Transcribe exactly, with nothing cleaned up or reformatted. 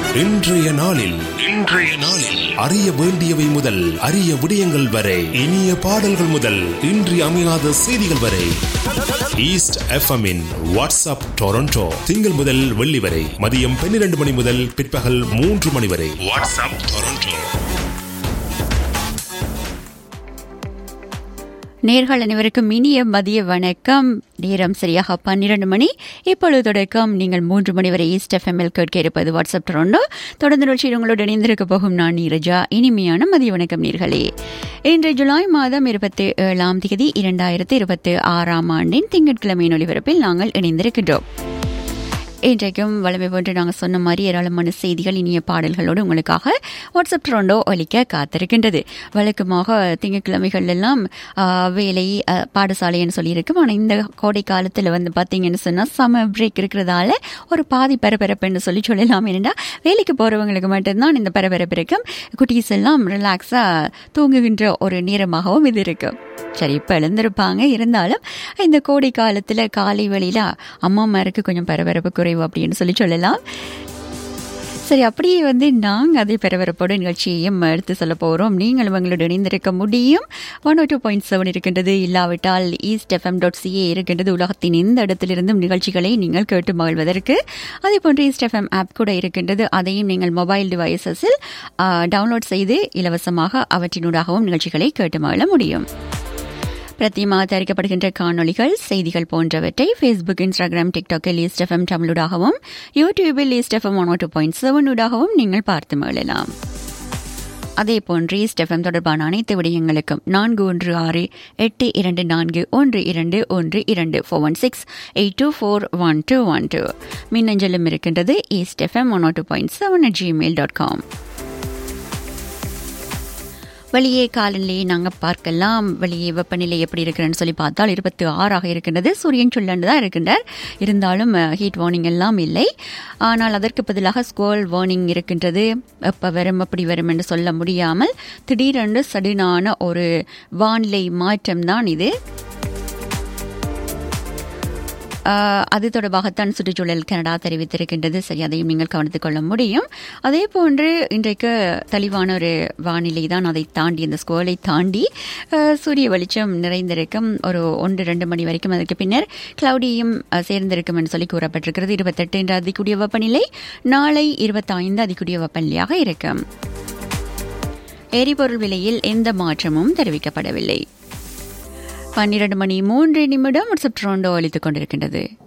இன்றைய நாளில் இன்றைய நாளில் அறிய வேண்டியவை முதல் அரிய விடயங்கள் வரை, இனிய பாடல்கள் முதல் இன்றி அமையாத செய்திகள் வரை, ஈஸ்ட் எஃப்எம்மின் வாட்ஸ்அப் டொரண்டோ திங்கள் முதல் வெள்ளி வரை மதியம் பன்னிரண்டு மணி முதல் பிற்பகல் மூன்று மணி வரை. WhatsApp Toronto. நேர்கள் அனைவருக்கும் இனிய மதிய வணக்கம். நேரம் சரியாக பன்னிரண்டு மணி. இப்பொழுது தொடக்கம் நீங்கள் மூன்று மணி வரை ஈஸ்ட் எஃப்எம்எல் கேட்க இருப்பது வாட்ஸ்அப் டொரண்டோ. தொடர்ந்து நிகழ்ச்சியில் உங்களோடு இணைந்திருக்க போகும் நான் நீரஜா. இனிமையான மதிய வணக்கம் நேர்களே. இன்று ஜூலை மாதம் இருபத்தி ஏழாம் தேதி இரண்டாயிரத்தி இருபத்தி ஆறாம் ஆண்டின் திங்கட்கிழமையின் ஒலிபரப்பில் நாங்கள் இணைந்திருக்கின்றோம். இன்றைக்கும் வளமை போன்று நாங்கள் சொன்ன மாதிரி ஏராளமான செய்திகள், இனிய பாடல்களோடு உங்களுக்காக வாட்ஸ்அப் டொரண்டோ ஒலிக்க காத்திருக்கின்றது. வழக்கமாக திங்கட்கிழமைகள் எல்லாம் வேலை பாடசாலைன்னு சொல்லியிருக்கும். ஆனால் இந்த கோடை காலத்தில் வந்து பார்த்தீங்கன்னு சொன்னால் சம்மர் பிரேக் இருக்கிறதால ஒரு பாதி பரபரப்புன்னு சொல்லி சொல்லலாம். ஏன்னா வேலைக்கு போகிறவங்களுக்கு மட்டும்தான் இந்த பரபரப்பு இருக்கும். குட்டீஸ் எல்லாம் ரிலாக்ஸாக தூங்குகின்ற ஒரு நேரமாகவும் இது இருக்கும். சரி, இப்போ எழுந்திருப்பாங்க. இருந்தாலும் இந்த கோடை காலத்தில் காலை வேளையில் அம்மாமாருக்கு கொஞ்சம் பரபரப்பு குறைவு அப்படின்னு சொல்லி சொல்லலாம். சரி, அப்படியே வந்து நாங்கள் அதே பரபரப்போட நிகழ்ச்சியையும் எடுத்து சொல்ல போகிறோம். நீங்களும் எங்களோட இணைந்திருக்க முடியும். ஒன் ஓ டூ பாயிண்ட் செவன் இருக்கின்றது. இல்லாவிட்டால் ஈஸ்ட் எஃப்எம் டாட் சிஏ இருக்கின்றது. உலகத்தின் எந்த இடத்திலிருந்தும் நிகழ்ச்சிகளை நீங்கள் கேட்டு மகிழ்வதற்கு. அதே போன்று ஈஸ்ட் எஃப்எம் ஆப் கூட இருக்கின்றது. அதையும் நீங்கள் மொபைல் டிவைசஸில் டவுன்லோட் செய்து இலவசமாக அவற்றினூடாகவும் நிகழ்ச்சிகளை கேட்டு மகிழ முடியும். பிரத்தியமாக தயாரிக்கப்படுகின்ற காணொலிகள், செய்திகள் போன்றவற்றை ஃபேஸ்புக், இன்ஸ்டாகிராம், டிக்டாக்கில் ஈஸ்ட் எஃப்எம் தமிழூடாகவும், யூடியூபில் ஈஸ்ட் எஃப்எம் ஒன் ஓ டூ பாயிண்ட் செவன் ஊடாகவும் நீங்கள் பார்த்து மகிழலாம். அதே போன்று ஈஸ்ட் எஃப்எம் தொடர்பான அனைத்து விடயங்களுக்கும் நான்கு ஒன்று ஆறு எட்டு இரண்டு நான்கு ஒன்று இரண்டு ஒன்று இரண்டு four one six eight two four one two one two மின்னஞ்சலும் இருக்கின்றது. East FM one O two point seven at Gmail dot com. வெளியே காலநிலையை நாங்கள் பார்க்கலாம். வெளியே வெப்பநிலை எப்படி இருக்கிறன்னு சொல்லி பார்த்தால் இருபத்தி ஆறாக இருக்கின்றது. சூரியன் சுள்ளண்டு தான் இருக்கின்றார். இருந்தாலும் ஹீட் வார்னிங் எல்லாம் இல்லை. ஆனால் அதற்கு பதிலாக ஸ்கோல் வார்னிங் இருக்கின்றது. எப்போ வரும் எப்படி வரும் என்று சொல்ல முடியாமல் திடீரென்று சடனான ஒரு வானிலை மாற்றம் தான் இது. அது தொடர்பாகத்தான் சுற்றுச்சூழல் கனடா தெரிவித்திருக்கின்றது. சரி, அதையும் நீங்கள் கவனித்துக் கொள்ள முடியும். அதே போன்று இன்றைக்கு தெளிவான ஒரு வானிலை தான். அதை தாண்டி இந்த ஸ்கோலை தாண்டி சூரிய வெளிச்சம் நிறைந்திருக்கும். ஒரு ஒன்று ரெண்டு மணி வரைக்கும். அதற்கு பின்னர் கிளவுடியும் சேர்ந்திருக்கும் என்று சொல்லி கூறப்பட்டிருக்கிறது. இருபத்தெட்டு என்ற அதிகூடிய வெப்பநிலை. நாளை இருபத்தி ஐந்து அதிகூடிய வெப்பநிலையாக இருக்கும். எரிபொருள் விலையில் எந்த மாற்றமும் தெரிவிக்கப்படவில்லை. பன்னிரண்டு மணி மூன்று நிமிடம் வாட்ஸ்அப் டொரண்டோ அளித்துக் கொண்டிருக்கின்றது.